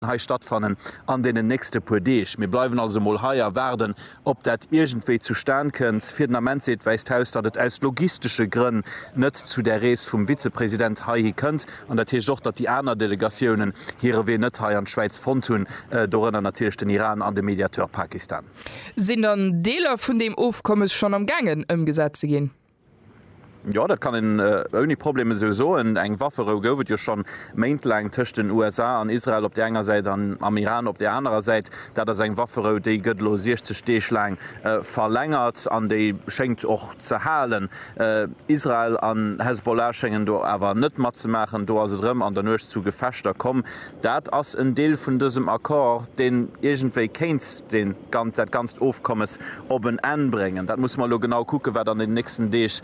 stattfannen an den nächste Podech. Wir bleiben also mal heuer werden, ob dat irgendwie zu stehen könnt. Firmament seht weist Haus, dass es aus logistische Gründen nicht zu der Reise vom Vizepräsident Hai könnt. Und das heißt doch, dass die anderen Delegationen hier wie nicht hier in Schweiz von tun, darunter natürlich den Iran an den Mediateur Pakistan. Sind dann Deler von dem Aufkommen schon am Gangen im Gesetz zu gehen? Ja, dat kann ohne Probleme so eng Waffe gowet jo schon méintlang tcht den USA an Israel op der enger Seite an am Iran op der anderen Seite, dat er eng Waffe déi gëttlo sichte Steechlang verlängert an déi schenkt och zerhalen. Israel an Hezbollah schengen do awer net mat ze machen, do as drëm an der Nøch zu Gefechter kom. Dat ass en Deel vun dësem Akkor, den egentéi kéint dat ganz ofkommes op en enbringen. Dat muss man lo genau kucke, wat an den nächsten Deeg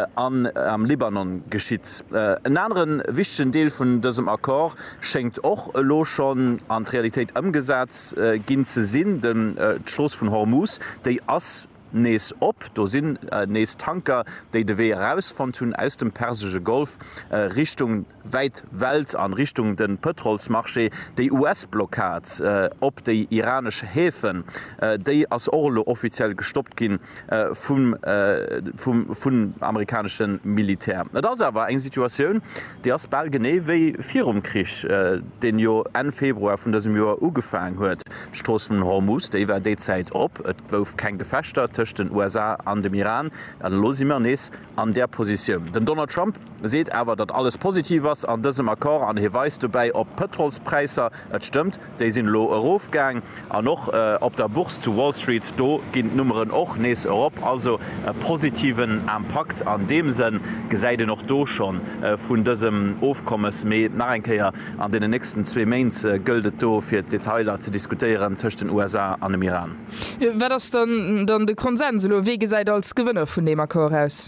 am Libanon geschieht. Einen anderen wichtigen Teil von diesem Akkor schenkt auch lo schon an die Realität umgesetzt, gehen zu sehen, den Schloss von Hormuz, der as nees op, do sinn nees Tanker, déi de wee rausfan hunn aus dem Persische Golf Richtung weit Welt an Richtung den Petrolsmarché, déi US-Blockat op déi iranesche Häfen, déi as Orlo offiziell gestoppt ginn vum amerikanischen Militär. Das war eng Situationun, déi ass bal gené wéi virum Krich den Jo en Februar vun dësem Joer ugefangen huet. Stross vun Hormuz, déi war déiäit op, et wouf kein Gefechter den USA an dem Iran los immer nees an der Position. Den Donald Trump seht aber, dat alles positiv was an diesem Akkor an hier weist dabei, ob Petrolspreiser et stimmt, die sind lo Eurofgang an noch op der Burs zu Wall Street do ginnt Nummern och nees Europa, also positiven Impact an dem Sinn geseide noch do schon vun diesem Aufkommes me Narenkeier an den nächsten 2 Main gildet do fir Detailer zu diskutieren zwischen den USA an dem Iran. Wer das dann de Konsens wie seid als Gewinner vun dem Akkor aus?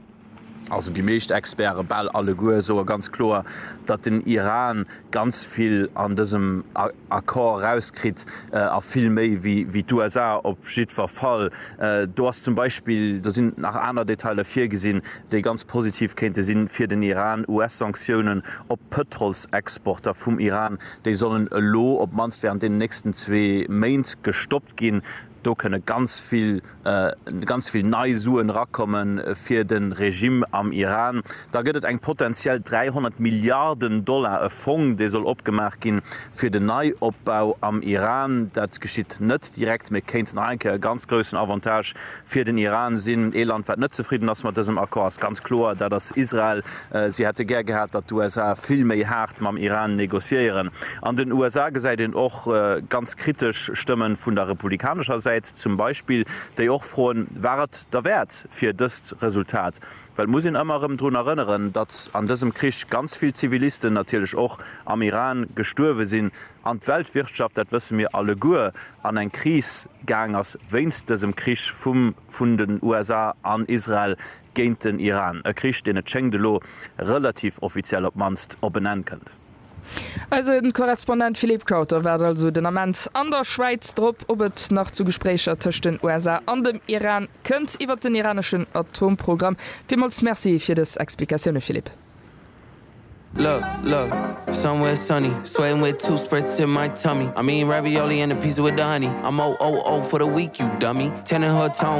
Also die meescht Experte ball alle Guer so ganz klar, dat den Iran ganz viel an diesem Akkor rauskrit a viel méi wie du op schiedver Fall. Du hast zum Beispiel, da sind nach einer Detaile 4 gesinn, die ganz positiv kennte sinn fir den Iran US-Sanktionen op Petrolsexporter vum Iran, die sollen lo op mans während den nächsten 2 Maint gestoppt gin. Da können ganz viel Neisuen rakommen für den Regime am Iran. Da gibt es ein potenziell $300 Milliarden Fonds, der soll abgemacht gehen für den Neuaufbau am Iran. Das geschieht nicht direkt mit Keynes ein ganz großen Avantage für den Iran. Sind Eland wird nicht zufrieden, dass man diesem Akkor ist ganz klar, da das Israel sie hätte gerne gehabt, dass die USA viel mehr hart mit dem Iran negozieren. An den USA gesagt auch ganz kritisch Stimmen von der republikanischen Seite. Zum Beispiel, die auch frohen wart der Wert für das Resultat. Weil muss ihn immer daran erinnern, dass an diesem Krieg ganz viele Zivilisten natürlich auch am Iran gestorben sind. An die Weltwirtschaft, das wissen wir alle gut, an ein Krieg gegangen ist, wenn's diesem Krieg von den USA an Israel gegen den Iran. Ein Krieg, den Chengdelo relativ offiziell benennen könnt. Also den Korrespondent Philipp Krauter werd also den Amment an der Schweiz drop, ob et nach zu Gesprächer zwischen den USA an dem Iran könnt iwwer den iranischen Atomprogramm. Vielmals merci für das Explikationen, Philipp. Look, somewhere sunny, sweating with 2 spreads in my tummy. I mean ravioli and a pizza with the honey. I'm 000 for the week, you dummy. 10 in her tone.